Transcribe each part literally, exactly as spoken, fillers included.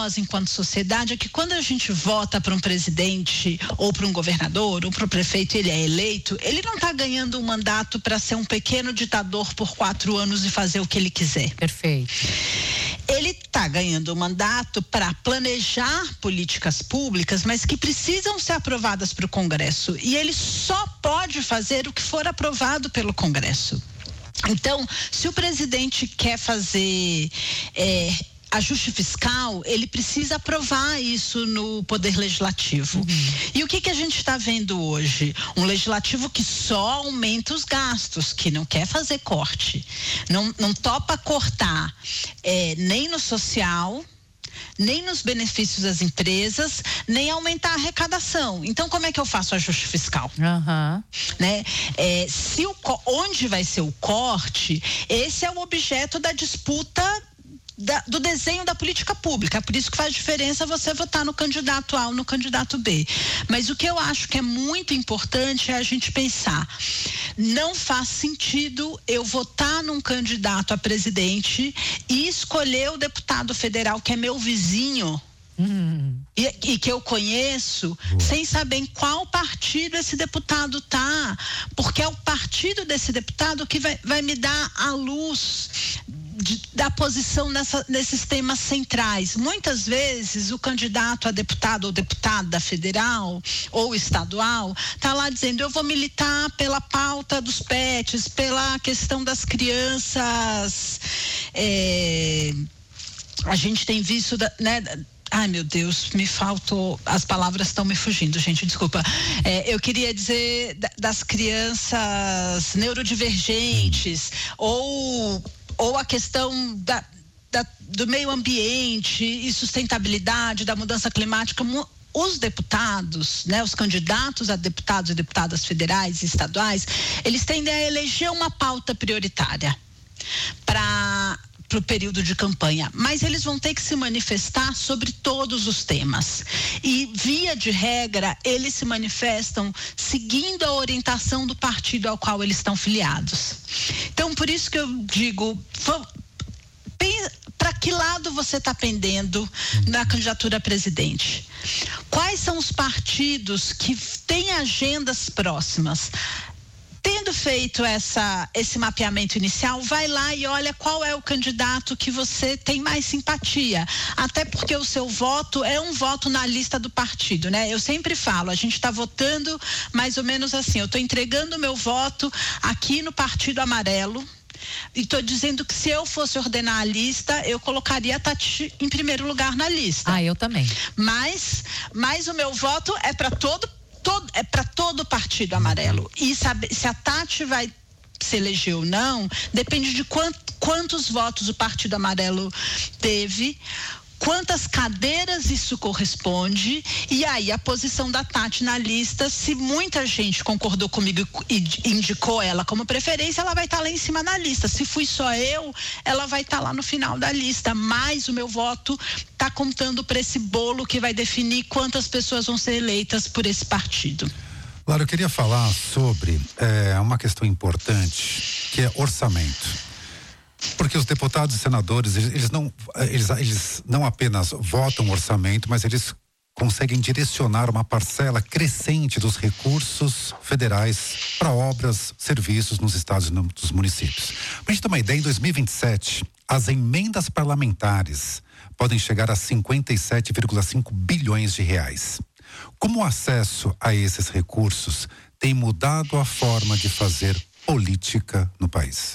nós, enquanto sociedade, é que quando a gente vota para um presidente ou para um governador ou para o prefeito, ele é eleito, ele não está ganhando um mandato para ser um pequeno ditador por quatro anos e fazer o que ele quiser. Perfeito. Ele está ganhando um mandato para planejar políticas públicas, mas que precisam ser aprovadas para o Congresso. E ele só pode fazer o que for aprovado pelo Congresso. Então, se o presidente quer fazer é, ajuste fiscal, ele precisa aprovar isso no Poder Legislativo. Uhum. E o que, que a gente está vendo hoje? Um legislativo que só aumenta os gastos, que não quer fazer corte, não, não topa cortar é, nem no social, nem nos benefícios das empresas, nem aumentar a arrecadação. Então, como é que eu faço ajuste fiscal? Uhum. Né? É, se o, onde vai ser o corte, esse é o objeto da disputa Da, do desenho da política pública. É por isso que faz diferença você votar no candidato A ou no candidato B. Mas o que eu acho que é muito importante é a gente pensar, não faz sentido eu votar num candidato a presidente e escolher o deputado federal que é meu vizinho, Uhum. E, e que eu conheço, Boa. sem saber em qual partido esse deputado tá, porque é o partido desse deputado que vai, vai me dar a luz de, da posição nessa, nesses temas centrais. Muitas vezes o candidato a deputado ou deputada federal ou estadual tá lá dizendo, eu vou militar pela pauta dos pets, pela questão das crianças, é, a gente tem visto, né, ai, meu Deus, me faltou, as palavras estão me fugindo, gente, desculpa. É, eu queria dizer das crianças neurodivergentes, ou, ou a questão da, da, do meio ambiente e sustentabilidade, da mudança climática. Os deputados, né, os candidatos a deputados e deputadas federais e estaduais, eles tendem a eleger uma pauta prioritária para para o período de campanha, mas eles vão ter que se manifestar sobre todos os temas e, via de regra, eles se manifestam seguindo a orientação do partido ao qual eles estão filiados. Então, por isso que eu digo, para que lado você está pendendo na candidatura a presidente? Quais são os partidos que têm agendas próximas? Tendo feito essa, esse mapeamento inicial, vai lá e olha qual é o candidato que você tem mais simpatia. Até porque o seu voto é um voto na lista do partido, né? Eu sempre falo, a gente está votando mais ou menos assim, eu estou entregando o meu voto aqui no Partido Amarelo, e estou dizendo que se eu fosse ordenar a lista, eu colocaria a Tati em primeiro lugar na lista. Ah, eu também. Mas, mas o meu voto é para todo Todo, é para todo o Partido Amarelo. E sabe, se a Tati vai se eleger ou não, depende de quant, quantos votos o Partido Amarelo teve, quantas cadeiras isso corresponde, e aí a posição da Tati na lista. Se muita gente concordou comigo e indicou ela como preferência, ela vai estar lá em cima da lista. Se fui só eu, ela vai estar lá no final da lista, mas o meu voto está contando para esse bolo que vai definir quantas pessoas vão ser eleitas por esse partido. Laura, eu queria falar sobre é, uma questão importante, que é orçamento. Porque os deputados e senadores, eles não, eles, eles não apenas votam o orçamento, mas eles conseguem direcionar uma parcela crescente dos recursos federais para obras, serviços nos estados e nos municípios. Para a gente ter uma ideia, em dois mil e vinte e sete, as emendas parlamentares podem chegar a cinquenta e sete vírgula cinco bilhões de reais. Como o acesso a esses recursos tem mudado a forma de fazer política no país?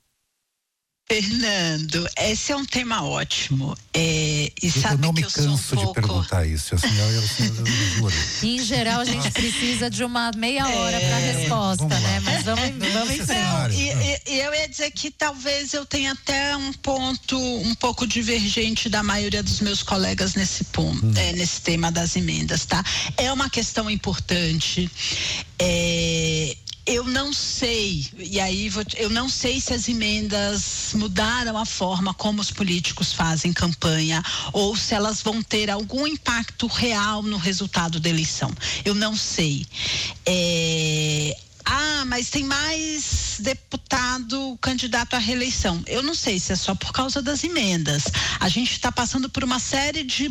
Fernando, esse é um tema ótimo. É, e eu sabe não que me eu canso sou um pouco... de perguntar isso. Assim, eu, eu, eu, eu juro. Em geral, a gente precisa de uma meia hora é, para a resposta, né? Mas vamos, vamos em frente. E, e, e eu ia dizer que talvez eu tenha até um ponto um pouco divergente da maioria dos meus colegas nesse ponto, hum. é, nesse tema das emendas, tá? É uma questão importante. É... Eu não sei, e aí vou, eu não sei se as emendas mudaram a forma como os políticos fazem campanha ou se elas vão ter algum impacto real no resultado da eleição. Eu não sei. É... Ah, mas tem mais deputado candidato à reeleição. Eu não sei se é só por causa das emendas. A gente está passando por uma série de